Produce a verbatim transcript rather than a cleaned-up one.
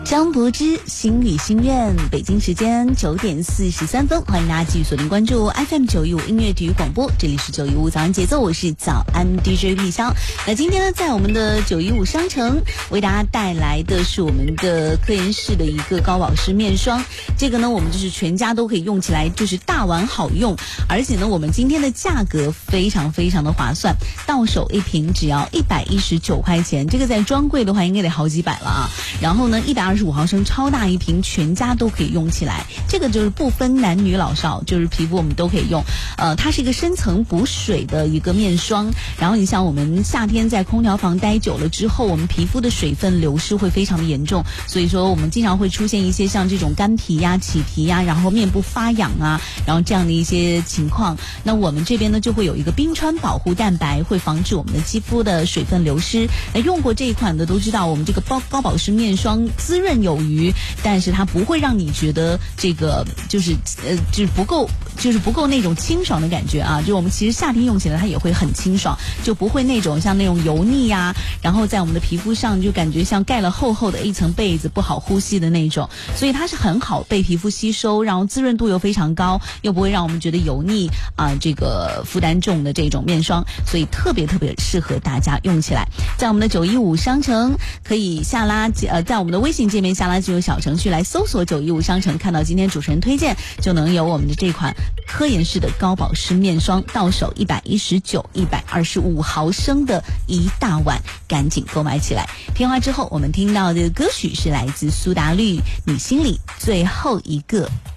张柏芝心里心愿，北京时间九点四十三分，欢迎大家继续锁定关注 F M 九一五音乐体育广播，这里是九一五早安节奏，我是早安 D J 丽香。那今天呢，在我们的九一五商城为大家带来的是我们的科颜氏的一个高保湿面霜，这个呢，我们就是全家都可以用起来，就是大碗好用，而且呢，我们今天的价格非常非常的划算，到手一瓶只要一百一十九块钱，这个在专柜的话应该得好几百了啊。然后呢，一百二十五毫升超大一瓶，全家都可以用起来，这个就是不分男女老少，就是皮肤我们都可以用。呃，它是一个深层补水的一个面霜，然后你像我们夏天在空调房待久了之后，我们皮肤的水分流失会非常的严重，所以说我们经常会出现一些像这种干皮呀、起皮呀，然后面部发痒啊，然后这样的一些情况。那我们这边呢就会有一个冰川保护蛋白，会防止我们的肌肤的水分流失。那用过这一款的都知道，我们这个高高保湿面霜滋润有余，但是它不会让你觉得这个就是呃就是不够就是不够那种清爽的感觉啊。就我们其实夏天用起来它也会很清爽，就不会那种像那种油腻呀、啊，然后在我们的皮肤上就感觉像盖了厚厚的一层被子，不好呼吸的那种。所以它是很好被皮肤吸收，然后滋润度又非常高，又不会让我们觉得油腻啊、呃，这个负担重的这种面霜，所以特别特别适合大家用起来。在我们的九一五商城可以下拉呃，在我们的微信界面下拉进入小程序来搜索九一五商城，看到今天主持人推荐，就能有我们的这款科颜氏的高保湿面霜，到手一百一十九，一百二十五毫升的一大碗，赶紧购买起来。片花之后，我们听到的歌曲是来自苏打绿《你心里最后一个》。